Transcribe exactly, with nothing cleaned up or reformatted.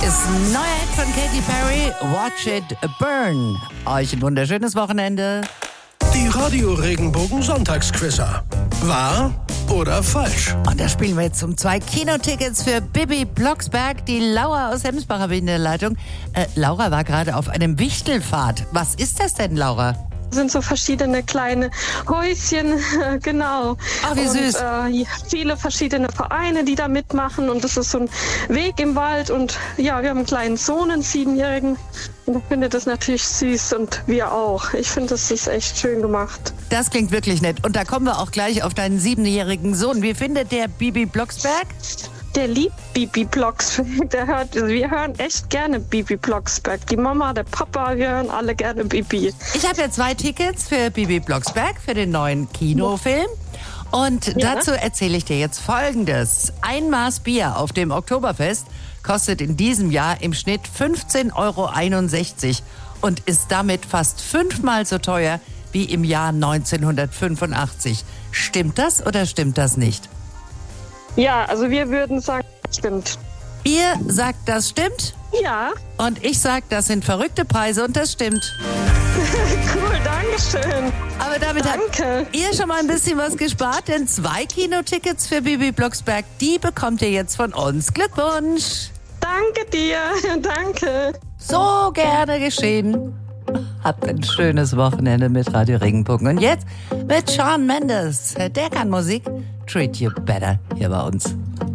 Ist ein neuer Hit von Katy Perry, Watch It Burn. Euch ein wunderschönes Wochenende. Die Radio Regenbogen Sonntagsquizzer. Wahr oder falsch? Und da spielen wir jetzt um zwei Kinotickets für Bibi Blocksberg. Die Laura aus Hemsbach habe ich in der Leitung. Äh, Laura war gerade auf einem Wichtelfahrt. Was ist das denn, Laura? Sind so verschiedene kleine Häuschen, genau. Ach, wie süß. Und, äh, viele verschiedene Vereine, die da mitmachen. Und das ist so ein Weg im Wald. Und ja, wir haben einen kleinen Sohn, einen Siebenjährigen. Und ich finde das natürlich süß und wir auch. Ich finde, das ist echt schön gemacht. Das klingt wirklich nett. Und da kommen wir auch gleich auf deinen siebenjährigen Sohn. Wie findet der Bibi Blocksberg? Der liebt Bibi Blocksberg. Der hört, also wir hören echt gerne Bibi Blocksberg. Die Mama, der Papa, wir hören alle gerne Bibi. Ich habe ja zwei Tickets für Bibi Blocksberg, für den neuen Kinofilm. Und Ja. dazu erzähle ich dir jetzt Folgendes. Ein Maß Bier auf dem Oktoberfest kostet in diesem Jahr im Schnitt fünfzehn Euro einundsechzig und ist damit fast fünfmal so teuer wie im Jahr neunzehnhundertfünfundachtzig. Stimmt das oder stimmt das nicht? Ja, also wir würden sagen, stimmt. Ihr sagt, das stimmt Ja, und ich sag, das sind verrückte Preise und das stimmt. cool, dankeschön. Aber damit Danke. habt ihr schon mal ein bisschen was gespart, denn zwei Kinotickets für Bibi Blocksberg, die bekommt ihr jetzt von uns. Glückwunsch! Danke dir, danke. So gerne geschehen. Habt ein schönes Wochenende mit Radio Regenbogen. Und jetzt mit Shawn Mendes. Der kann Musik. Treat You Better hier bei uns.